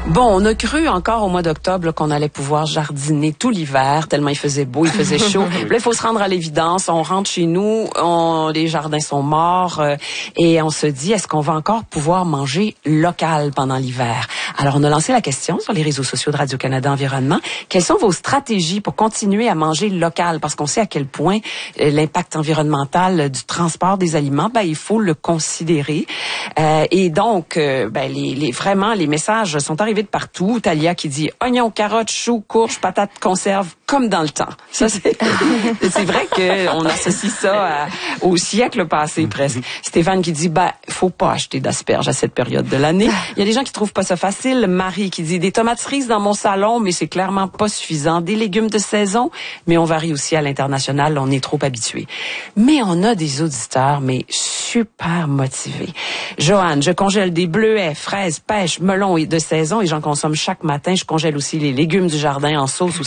Bon, on a cru encore au mois d'octobre là, qu'on allait pouvoir jardiner tout l'hiver, tellement il faisait beau, il faisait chaud. Là, il faut se rendre à l'évidence. On rentre chez nous, les jardins sont morts et on se dit, est-ce qu'on va encore pouvoir manger local pendant l'hiver? Alors, on a lancé la question sur les réseaux sociaux de Radio-Canada Environnement. Quelles sont vos stratégies pour continuer à manger local? Parce qu'on sait à quel point l'impact environnemental du transport des aliments, il faut le considérer. Et donc, vraiment, les messages sont arrivés de partout. Talia qui dit oignons, carottes, choux, courges, patates, conserves, comme dans le temps. Ça, c'est vrai qu'on associe ça au siècle passé presque. Stéphane qui dit faut pas acheter d'asperges à cette période de l'année. Il y a des gens qui trouvent pas ça facile. Marie qui dit des tomates cerises dans mon salon, mais c'est clairement pas suffisant. Des légumes de saison, mais on varie aussi à l'international. On est trop habitué. Mais on a des auditeurs, super motivés. Joanne, je congèle des bleuets, fraises, pêches, melons de saison et j'en consomme chaque matin. Je congèle aussi les légumes du jardin en sauce ou